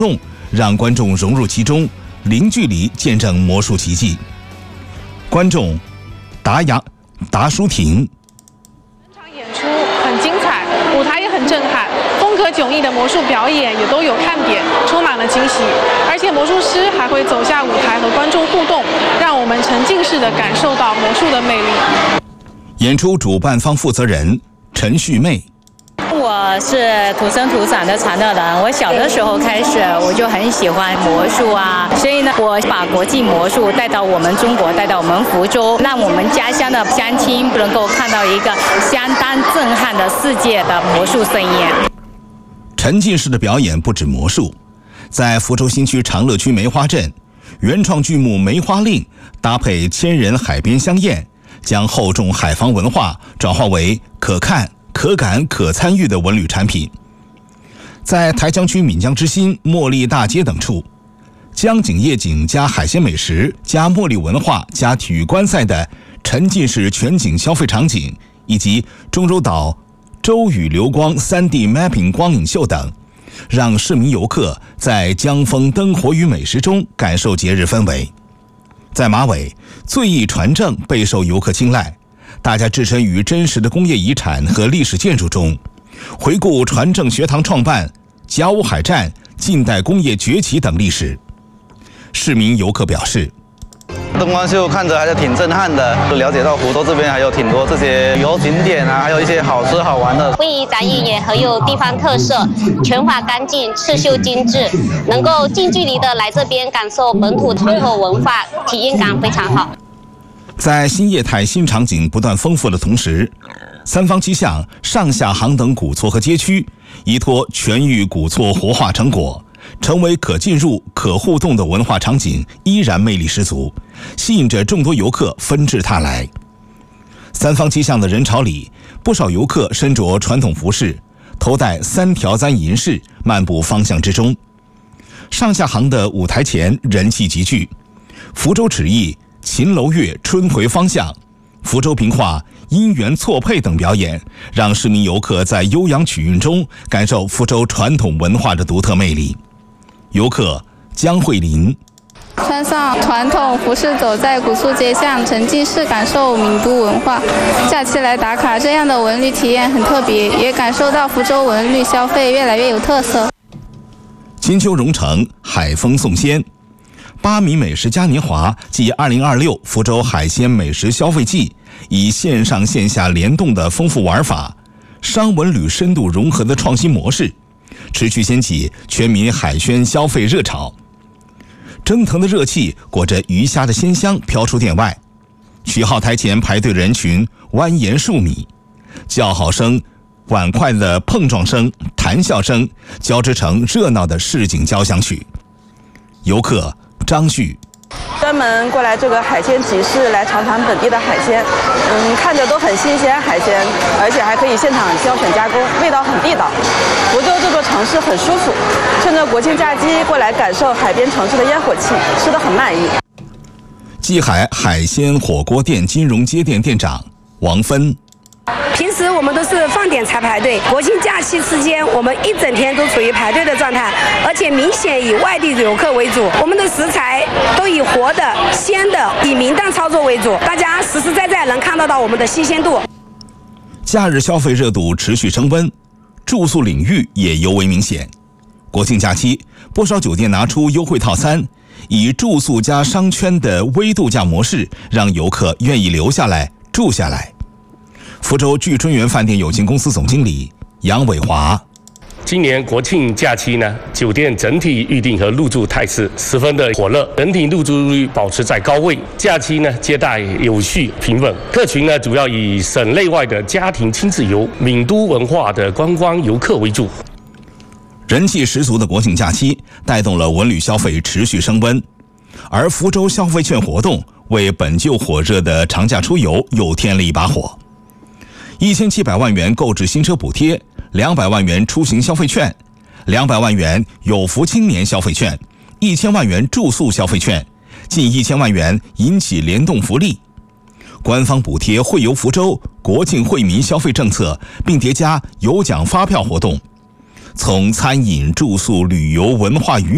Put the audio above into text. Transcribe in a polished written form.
动，让观众融入其中，零距离见证魔术奇迹。观众达舒婷。 整场演出很精彩，舞台也很震撼，风格迥异的魔术表演也都有看点，充满了惊喜。而且魔术师还会走下舞台和观众互动，让我们沉浸式的感受到魔术的魅力。 演出主办方负责人陈旭妹。 我是土生土长的长乐人，我小的时候开始我就很喜欢魔术啊，所以呢，我把国际魔术带到我们中国，带到我们福州，让我们家乡的乡亲能够看到一个相当震撼的世界的魔术盛宴。 沉浸式的表演不止魔术，在福州新区长乐区梅花镇，原创剧目《梅花令》搭配千人海边香宴，将厚重海防文化转化为可看、可感、可参与的文旅产品。在台江区闽江之心、茉莉大街等处，江景夜景加海鲜美食加茉莉文化加体育观赛的沉浸式全景消费场景，以及中洲岛洲屿流光 3D Mapping 光影秀等，让市民游客在江风灯火与美食中感受节日氛围。在马尾，醉艺传正备受游客青睐，大家置身于真实的工业遗产和历史建筑中，回顾传正学堂创办、甲午海战、近代工业崛起等历史。市民游客表示， 灯光秀看着还是挺震撼的，就了解到福州这边还有挺多这些旅游景点啊，还有一些好吃好玩的。 会议展演也很有地方特色，全法干净，刺绣精致，能够近距离的来这边感受本土传统文化，体验感非常好。 在新业态新场景不断丰富的同时，三坊七巷、上下杭等古厝和街区依托全域古厝活化成果，成为可进入、可互动的文化场景，依然魅力十足，吸引着众多游客纷至沓来。三坊七巷的人潮里，不少游客身着传统服饰，头戴3条簪银饰，漫步方向之中。上下杭的舞台前人气集聚，福州纸艺、秦楼乐、春回方向、福州评话、姻缘错配等表演，让市民游客在悠扬曲韵中感受福州传统文化的独特魅力。游客江慧玲， 穿上传统服饰走在古厝街巷，沉浸式感受闽都文化。假期来打卡，这样的文旅体验很特别，也感受到福州文旅消费越来越有特色。 金秋蓉城海风送鲜，8米美食嘉年华暨2026福州海鲜美食消费季，以线上线下联动的丰富玩法，商文旅深度融合的创新模式，持续掀起全民海鲜消费热潮。蒸腾的热气裹着鱼虾的鲜香飘出店外，取号台前排队人群蜿蜒数米，叫好声、碗筷的碰撞声、谈笑声交织成热闹的市井交响曲。游客张旭， 专门过来这个海鲜集市来尝尝本地的海鲜，看着都很新鲜海鲜，而且还可以现场挑选加工，味道很地道。福州这座城市很舒服，趁着国庆假期过来感受海边城市的烟火气，吃得很满意。 济海海鲜火锅店金融街店店长王芬， 平时我们都是放点才排队，国庆假期期间我们一整天都处于排队的状态，而且明显以外地游客为主。我们的食材都以活的、鲜的，以明档操作为主，大家实实在在能看得到我们的新鲜度。 假日消费热度持续升温，住宿领域也尤为明显。国庆假期，不少酒店拿出优惠套餐，以住宿加商圈的微度假模式，让游客愿意留下来住下来。福州聚春园饭店有限公司总经理杨伟华， 今年国庆假期呢，酒店整体预订和入住态势十分的火热，整体入住率保持在高位。假期呢，接待有序平稳，客群呢主要以省内外的家庭亲子游、闽都文化的观光游客为主。 人气十足的国庆假期带动了文旅消费持续升温，而福州消费券活动为本就火热的长假出游又添了一把火。1700万元购置新车补贴，200万元出行消费券，200万元有福青年消费券，1000万元住宿消费券，近1000万元引起联动福利。官方补贴惠游福州国庆惠民消费政策，并叠加有奖发票活动，从餐饮、住宿、旅游、文化娱